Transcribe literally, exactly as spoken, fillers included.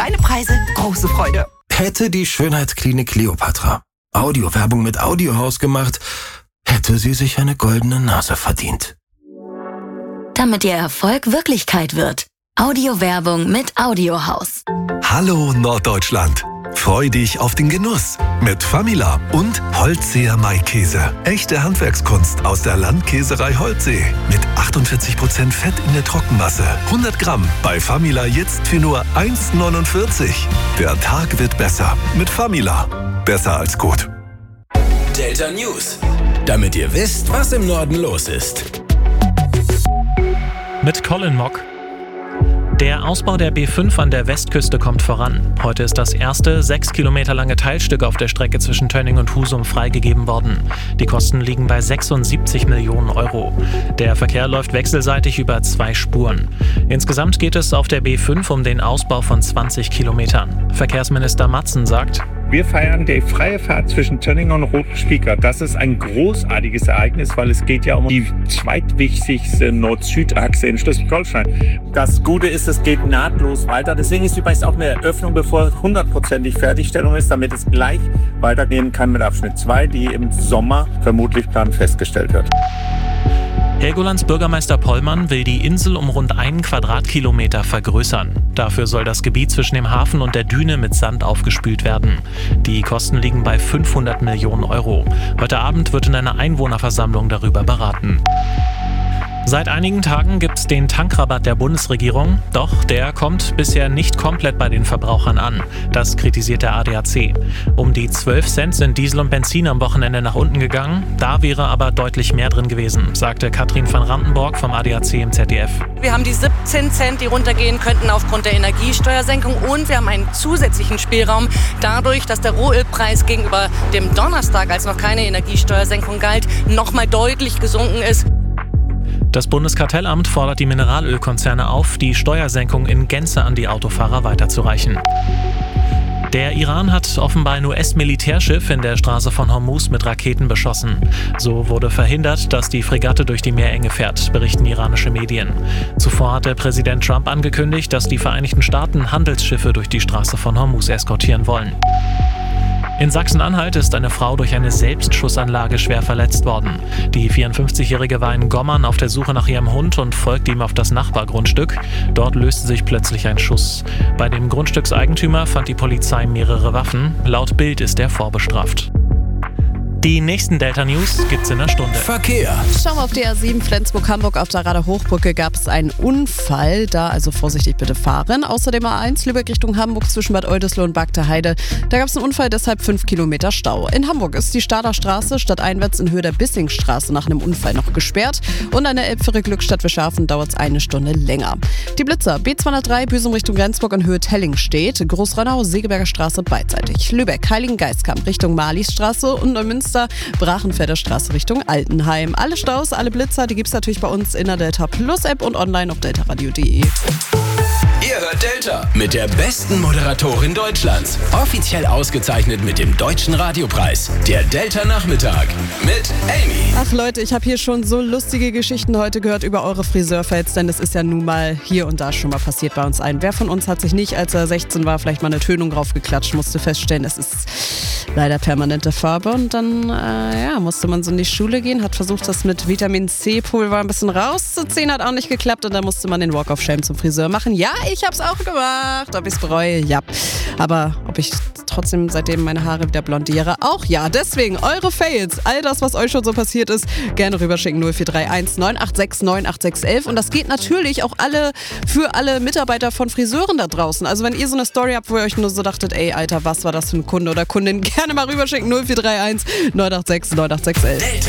Kleine Preise, große Freude. Hätte die Schönheitsklinik Kleopatra Audiowerbung mit Audiohaus gemacht, hätte sie sich eine goldene Nase verdient. Damit Ihr Erfolg Wirklichkeit wird. Audiowerbung mit Audiohaus. Hallo Norddeutschland. Freu dich auf den Genuss mit Famila und Holtseer Maikäse. Echte Handwerkskunst aus der Landkäserei Holtsee. Mit achtundvierzig Prozent Fett in der Trockenmasse. hundert Gramm bei Famila jetzt für nur eins neunundvierzig. Der Tag wird besser mit Famila. Besser als gut. Delta News. Damit ihr wisst, was im Norden los ist. Mit Colin Mock. Der Ausbau der B fünf an der Westküste kommt voran. Heute ist das erste sechs Kilometer lange Teilstück auf der Strecke zwischen Tönning und Husum freigegeben worden. Die Kosten liegen bei sechsundsiebzig Millionen Euro. Der Verkehr läuft wechselseitig über zwei Spuren. Insgesamt geht es auf der B fünf um den Ausbau von zwanzig Kilometern. Verkehrsminister Matzen sagt: Wir feiern die freie Fahrt zwischen Tönning und Rotspieker. Das ist ein großartiges Ereignis, weil es geht ja um die zweitwichtigste Nord-Süd-Achse in Schleswig-Holstein. Das Gute ist, es geht nahtlos weiter. Deswegen ist übrigens auch eine Eröffnung, bevor hundertprozentig Fertigstellung ist, damit es gleich weitergehen kann mit Abschnitt zwei, die im Sommer vermutlich plan festgestellt wird. Helgolands Bürgermeister Pollmann will die Insel um rund einen Quadratkilometer vergrößern. Dafür soll das Gebiet zwischen dem Hafen und der Düne mit Sand aufgespült werden. Die Kosten liegen bei fünfhundert Millionen Euro. Heute Abend wird in einer Einwohnerversammlung darüber beraten. Seit einigen Tagen gibt es den Tankrabatt der Bundesregierung, doch der kommt bisher nicht komplett bei den Verbrauchern an. Das kritisiert der A D A C. Um die zwölf Cent sind Diesel und Benzin am Wochenende nach unten gegangen. Da wäre aber deutlich mehr drin gewesen, sagte Katrin van Randenborg vom A D A C im Z D F. Wir haben die siebzehn Cent, die runtergehen könnten aufgrund der Energiesteuersenkung, und wir haben einen zusätzlichen Spielraum dadurch, dass der Rohölpreis gegenüber dem Donnerstag, als noch keine Energiesteuersenkung galt, nochmal deutlich gesunken ist. Das Bundeskartellamt fordert die Mineralölkonzerne auf, die Steuersenkung in Gänze an die Autofahrer weiterzureichen. Der Iran hat offenbar ein U S-Militärschiff in der Straße von Hormuz mit Raketen beschossen. So wurde verhindert, dass die Fregatte durch die Meerenge fährt, berichten iranische Medien. Zuvor hatte Präsident Trump angekündigt, dass die Vereinigten Staaten Handelsschiffe durch die Straße von Hormuz eskortieren wollen. In Sachsen-Anhalt ist eine Frau durch eine Selbstschussanlage schwer verletzt worden. Die vierundfünfzigjährige war in Gommern auf der Suche nach ihrem Hund und folgte ihm auf das Nachbargrundstück. Dort löste sich plötzlich ein Schuss. Bei dem Grundstückseigentümer fand die Polizei mehrere Waffen. Laut Bild ist er vorbestraft. Die nächsten Delta News gibt's in einer Stunde. Verkehr. Schauen wir auf die A sieben Flensburg-Hamburg. Auf der Rader-Hochbrücke gab es einen Unfall. Da also vorsichtig bitte fahren. Außerdem A eins Lübeck Richtung Hamburg zwischen Bad Oldesloe und Bagdeheide. Da gab es einen Unfall, deshalb fünf Kilometer Stau. In Hamburg ist die Stader Straße stadteinwärts in Höhe der Bissingstraße nach einem Unfall noch gesperrt. Und an der Elbfähre Glückstadt-Wischhafen dauert es eine Stunde länger. Die Blitzer B zweihundertdrei Büsum Richtung Rendsburg in Höhe Tellingstedt. Großrönau, Segeberger Straße beidseitig. Lübeck Heiligengeistkamp Richtung Marliesstraße und Neumünster Brachenfelder Straße Richtung Altenheim. Alle Staus, alle Blitzer, die gibt's natürlich bei uns in der Delta Plus App und online auf deltaradio punkt de. Ihr hört Delta mit der besten Moderatorin Deutschlands. Offiziell ausgezeichnet mit dem Deutschen Radiopreis. Der Delta Nachmittag mit Amy. Ach Leute, ich habe hier schon so lustige Geschichten heute gehört über eure Friseurfails, denn das ist ja nun mal hier und da schon mal passiert bei uns allen. Wer von uns hat sich nicht, als er sechzehn war, vielleicht mal eine Tönung draufgeklatscht, musste feststellen, es ist leider permanente Farbe, und dann äh, ja, musste man so in die Schule gehen, hat versucht, das mit Vitamin C Pulver ein bisschen rauszuziehen, hat auch nicht geklappt, und dann musste man den Walk of Shame zum Friseur machen. Ja, ich hab's auch gemacht. Ob ich's bereue? Ja. Aber ob ich trotzdem seitdem meine Haare wieder blondiere? Auch ja. Deswegen eure Fails, all das, was euch schon so passiert ist, gerne rüberschicken. null vier drei eins neun acht sechs neun acht sechs eins. Und das geht natürlich auch alle für alle Mitarbeiter von Friseuren da draußen. Also wenn ihr so eine Story habt, wo ihr euch nur so dachtet, ey Alter, was war das für ein Kunde oder Kundin, gerne mal rüberschicken. null vier drei eins neun acht sechs neun acht sechs eins. Delta